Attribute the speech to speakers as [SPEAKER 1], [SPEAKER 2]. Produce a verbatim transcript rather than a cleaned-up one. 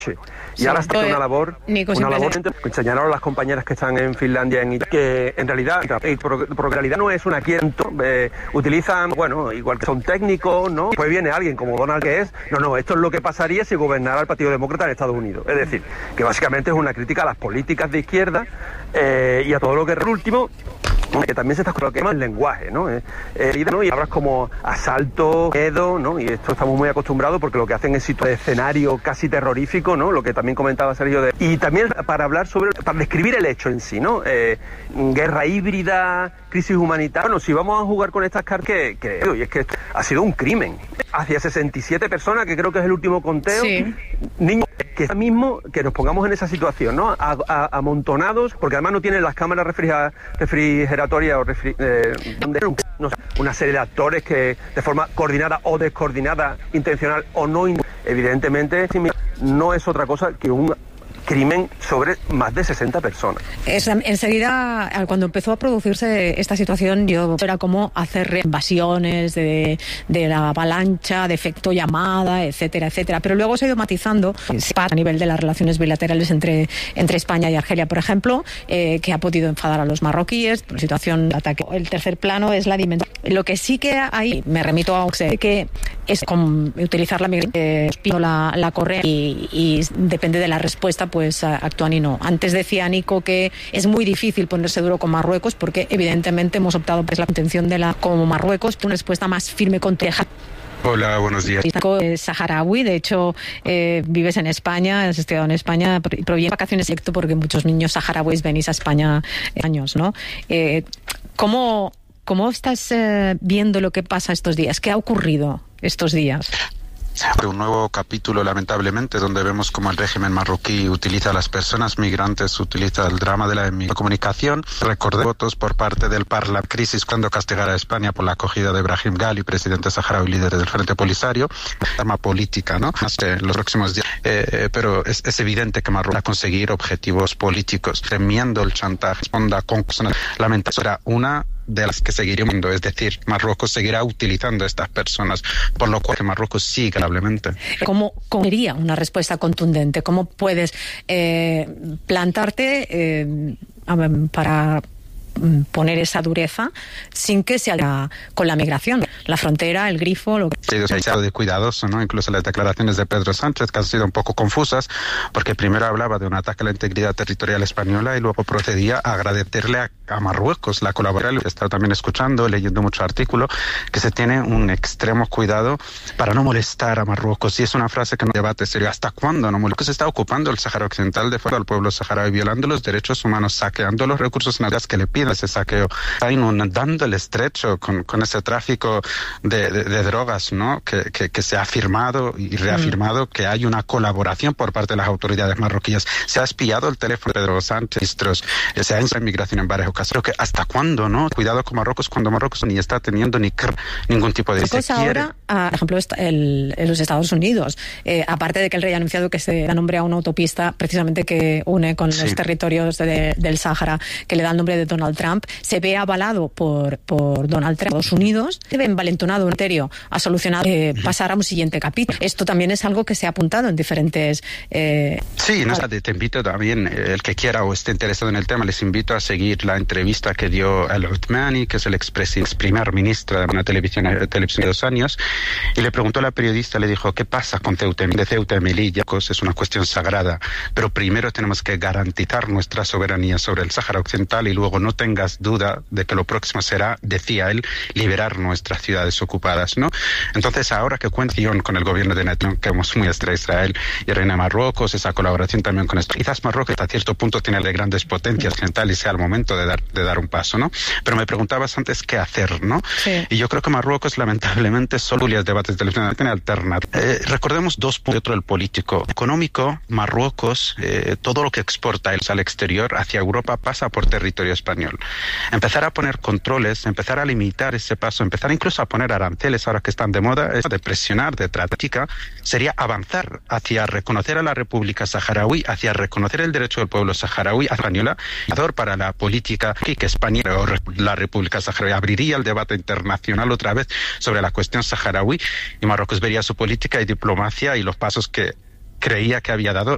[SPEAKER 1] Sí. Y sí, ahora está una labor, Nico, una labor se... enseñaron a las compañeras que están en Finlandia en que en realidad, porque en realidad no es una quiento, eh, utilizan, bueno, igual que son técnicos, ¿no? Pues viene alguien como Donald que es, no, no, esto es lo que pasaría si gobernara el Partido Demócrata en Estados Unidos. Es decir, que básicamente es una crítica a las políticas de izquierda eh, y a todo lo que es último, que también se está con lo que llama el lenguaje, ¿no? Eh, eh, ¿no? Y palabras como asalto, miedo, ¿no? Y esto estamos muy acostumbrados porque lo que hacen es situar escenario casi terrorífico, ¿no? Lo que también comentaba Sergio de... Y también para hablar sobre, para describir el hecho en sí, ¿no? Eh, guerra híbrida, crisis humanitaria. Bueno, si vamos a jugar con estas cartas, que, que y es que ha sido un crimen. Hacia sesenta y siete personas, que creo que es el último conteo, sí. Niños que ahora mismo, que nos pongamos en esa situación, ¿no? A, a, amontonados, porque además no tienen las cámaras refrigeratorias refrigeratorias o refri, eh, no sé, una serie de actores que de forma coordinada o descoordinada, intencional o no, evidentemente no es otra cosa que un crimen sobre más de sesenta personas.
[SPEAKER 2] Es, enseguida, cuando empezó a producirse esta situación, yo era como hacer invasiones de, de la avalancha, de efecto llamada, etcétera, etcétera. Pero luego se ha ido matizando a nivel de las relaciones bilaterales entre, entre España y Argelia, por ejemplo, eh, que ha podido enfadar a los marroquíes, por situación de ataque. El tercer plano es la dimensión. Lo que sí que hay, me remito a que es con utilizar la migración, eh, la, la correa y, y depende de la respuesta, pues actúan y no. Antes decía Nico que es muy difícil ponerse duro con Marruecos porque evidentemente hemos optado por la intención de la como Marruecos, una respuesta más firme contra
[SPEAKER 3] Hola, buenos días.
[SPEAKER 2] Es saharaui, de hecho eh, vives en España, has estudiado en España, proviene de vacaciones directo porque muchos niños saharauis venís a España eh, años, ¿no? Eh, ¿cómo, ¿Cómo estás eh, viendo lo que pasa estos días? ¿Qué ha ocurrido estos días?
[SPEAKER 3] Un nuevo capítulo, lamentablemente, donde vemos cómo el régimen marroquí utiliza a las personas migrantes, utiliza el drama de la comunicación. Recordé votos por parte del Parlamento, crisis cuando castigara a España por la acogida de Brahim Ghali, presidente saharaui, líder del Frente Polisario, arma política, ¿no? En los próximos días. Eh, pero es, es evidente que Marruecos va a conseguir objetivos políticos, temiendo el chantaje, responda con lamentablemente será una de las que seguiremos viendo, es decir, Marruecos seguirá utilizando a estas personas, por lo cual Marruecos sigue probablemente.
[SPEAKER 2] ¿Cómo, cómo sería una respuesta contundente? ¿Cómo puedes eh, plantarte eh, para poner esa dureza sin que sea con la migración, la frontera, el grifo, lo que...
[SPEAKER 3] Sí, se ha sido de cuidadoso, ¿no? Incluso las declaraciones de Pedro Sánchez, que han sido un poco confusas, porque primero hablaba de un ataque a la integridad territorial española y luego procedía a agradecerle a, a Marruecos la colaboración. He estado también escuchando, leyendo mucho artículo, que se tiene un extremo cuidado para no molestar a Marruecos, y es una frase que no debate serio. ¿Hasta cuándo no? Marruecos está ocupando el Sáhara Occidental de fuera al pueblo saharaui, violando los derechos humanos, saqueando los recursos naturales que le piden ese saqueo, está inundando el estrecho con, con ese tráfico de, de, de drogas, ¿no? Que, que, que se ha afirmado y reafirmado mm. que hay una colaboración por parte de las autoridades marroquíes. Se ha espiado el teléfono de Pedro Sánchez, ministros, se ha hecho inmigración en varias ocasiones. Que ¿hasta cuándo, no? Cuidado con Marruecos cuando Marruecos ni está teniendo ni cr, ningún tipo de...
[SPEAKER 2] Pues ahora, a, por ejemplo, el, en los Estados Unidos, eh, aparte de que el rey ha anunciado que se da nombre a una autopista precisamente que une con sí. los territorios de, del Sáhara, que le da el nombre de Donald Trump, se ve avalado por, por Donald Trump, Estados Unidos, se ve envalentonado un serio a solucionar, eh, pasar a un siguiente capítulo. Esto también es algo que se ha apuntado en diferentes... Eh,
[SPEAKER 3] sí, no, te, te invito también, el que quiera o esté interesado en el tema, les invito a seguir la entrevista que dio al Othmani, que es el ex, ex primer ministro de una televisión, televisión de dos años, y le preguntó a la periodista, le dijo, ¿qué pasa con Ceuta, de Ceuta y Melilla? Es una cuestión sagrada, pero primero tenemos que garantizar nuestra soberanía sobre el Sáhara Occidental y luego no tengas duda de que lo próximo será, decía él, liberar nuestras ciudades ocupadas, ¿no? Entonces, ahora que cuenta con el gobierno de Netanyahu, que hemos muy a Israel y Reina Marruecos, esa colaboración también con esto. Quizás Marruecos hasta cierto punto tiene de grandes potencias occidentales y sea el momento de dar, de dar un paso, ¿no? Pero me preguntabas antes qué hacer, ¿no? Sí. Y yo creo que Marruecos, lamentablemente, solo los debates de televisión tiene alternativa. Eh, recordemos dos puntos. Otro, el político. Económico, Marruecos, eh, todo lo que exporta al exterior hacia Europa pasa por territorio español. Empezar a poner controles, empezar a limitar ese paso, empezar incluso a poner aranceles ahora que están de moda, es de presionar, de práctica, sería avanzar hacia reconocer a la República Saharaui, hacia reconocer el derecho del pueblo saharaui española, para la política que España o la República Saharaui abriría el debate internacional otra vez sobre la cuestión saharaui y Marruecos vería su política y diplomacia y los pasos que creía que había dado